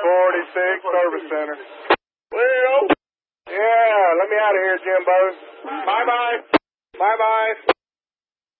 46 Service Center. Well, Yeah, let me out of here, Jimbo. bye-bye. Bye-bye.